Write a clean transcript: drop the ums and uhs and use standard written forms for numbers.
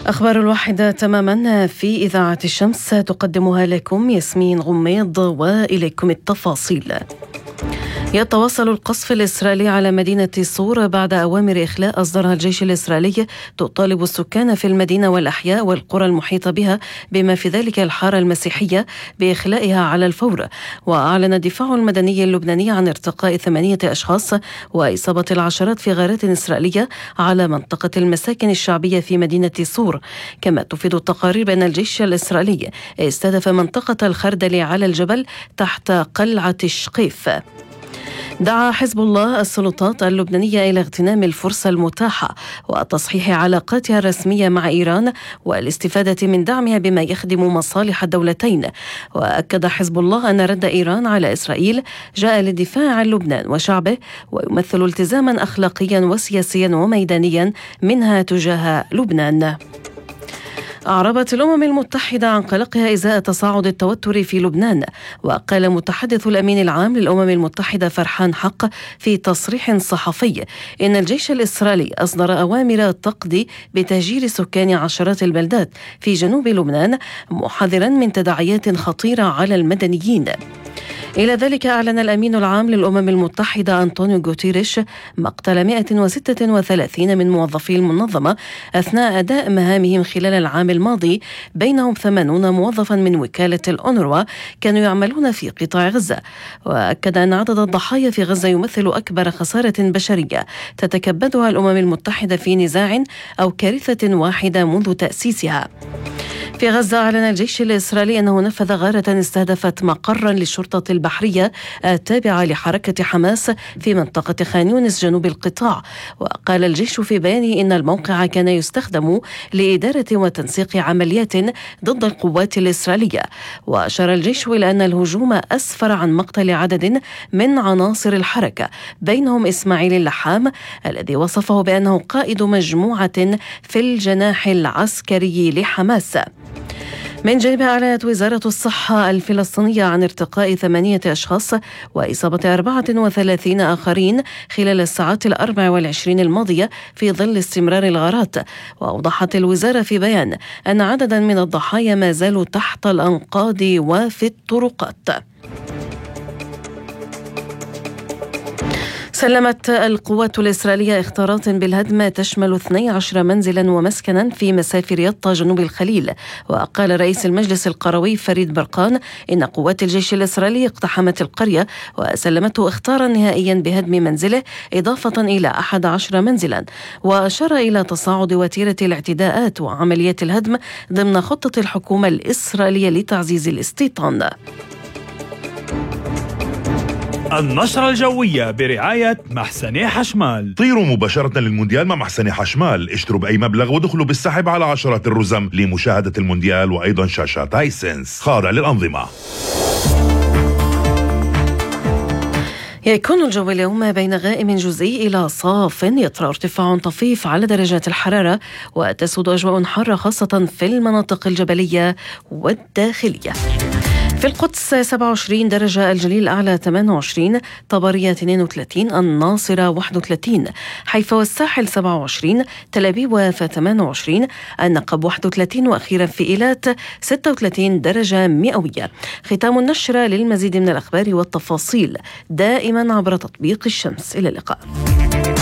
أخبار الواحدة تماما في إذاعة الشمس تقدمها لكم ياسمين غميض، وإليكم التفاصيل. يتواصل القصف الإسرائيلي على مدينة صور بعد أوامر إخلاء أصدرها الجيش الإسرائيلي تطالب السكان في المدينة والأحياء والقرى المحيطة بها بما في ذلك الحارة المسيحية بإخلائها على الفور. وأعلن الدفاع المدني اللبناني عن ارتقاء 8 أشخاص وإصابة العشرات في غارات إسرائيلية على منطقة المساكن الشعبية في مدينة صور. كما تفيد التقارير بأن الجيش الإسرائيلي استهدف منطقة الخردل على الجبل تحت قلعة شقيف. دعا حزب الله السلطات اللبنانية إلى اغتنام الفرصة المتاحة وتصحيح علاقاتها الرسمية مع إيران والاستفادة من دعمها بما يخدم مصالح الدولتين. وأكد حزب الله أن رد إيران على إسرائيل جاء للدفاع عن لبنان وشعبه ويمثل التزاما أخلاقيا وسياسيا وميدانيا منها تجاه لبنان. أعربت الأمم المتحدة عن قلقها إزاء تصاعد التوتر في لبنان. وقال متحدث الأمين العام للأمم المتحدة فرحان حق في تصريح صحفي إن الجيش الإسرائيلي أصدر أوامر تقضي بتهجير سكان عشرات البلدات في جنوب لبنان، محذرا من تداعيات خطيرة على المدنيين. إلى ذلك أعلن الأمين العام للأمم المتحدة أنطونيو غوتيريش مقتل 136 من موظفي المنظمة أثناء أداء مهامهم خلال العام الماضي، بينهم 80 موظفا من وكالة الأونروا كانوا يعملون في قطاع غزة. وأكد أن عدد الضحايا في غزة يمثل أكبر خسارة بشرية تتكبدها الأمم المتحدة في نزاع أو كارثة واحدة منذ تأسيسها. في غزة أعلن الجيش الإسرائيلي أنه نفذ غارة استهدفت مقرا للشرطة البحرية التابعة لحركة حماس في منطقة خان يونس جنوب القطاع. وقال الجيش في بيانه إن الموقع كان يستخدم لإدارة وتنسيق عمليات ضد القوات الإسرائيلية. وأشار الجيش إلى أن الهجوم أسفر عن مقتل عدد من عناصر الحركة، بينهم إسماعيل اللحام الذي وصفه بأنه قائد مجموعة في الجناح العسكري لحماس. من جانبها أعلنت وزارة الصحة الفلسطينية عن ارتقاء 8 أشخاص وإصابة 34 آخرين خلال الساعات 24 الماضية في ظل استمرار الغارات. وأوضحت الوزارة في بيان أن عددا من الضحايا ما زالوا تحت الأنقاض وفي الطرقات. سلمت القوات الإسرائيلية إخطارات بالهدم تشمل 12 منزلا ومسكنا في مسافر يطا جنوب الخليل. وقال رئيس المجلس القروي فريد برقان إن قوات الجيش الإسرائيلي اقتحمت القرية وسلمته إخطارا نهائيا بهدم منزله إضافة إلى 11 منزلا. وأشار إلى تصاعد وتيرة الاعتداءات وعمليات الهدم ضمن خطة الحكومة الإسرائيلية لتعزيز الاستيطان. النشرة الجوية برعاية محسن حشمال. طيروا مباشرة للمونديال مع محسن حشمال، اشتروا بأي مبلغ ودخلوا بالسحب على عشرات الرزم لمشاهدة المونديال وأيضا شاشات هايسنس خاضع للأنظمة. يكون الجو اليوم بين غائم جزئي إلى صاف، يطرأ ارتفاع طفيف على درجات الحرارة، وتسود أجواء حارة خاصة في المناطق الجبلية والداخلية. في القدس 27 درجة، الجليل الأعلى 28، طبرية 32، الناصرة 31، حيفا والساحل 27، تل أبيب ويافا 28، النقب 31، وأخيرا في إيلات 36 درجة مئوية. ختام النشرة. للمزيد من الأخبار والتفاصيل دائما عبر تطبيق الشمس. إلى اللقاء.